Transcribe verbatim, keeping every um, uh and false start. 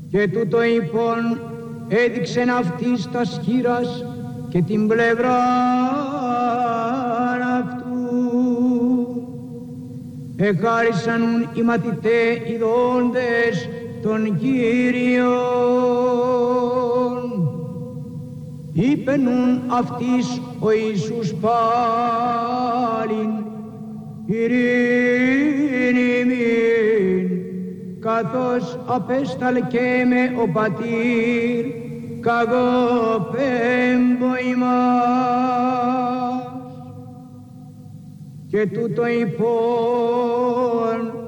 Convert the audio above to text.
Και τούτο υπόν έδειξεν αυτής τας χείρας και την πλευρά αυτού. Εχάρισαν οι μαθηταί ειδώντες τον Κύριον. Είπενουν αυτής ο Ιησούς πάλιν, ειρήνη μην, καθώς απέσταλκε με ο Πατήρ, καγώ πέμπω ημάς. Και τούτο υπόν